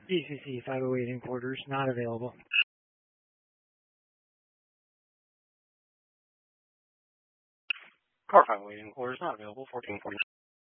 DCC 508 in quarters, not available. Car 508 in quarters, not available. 1440.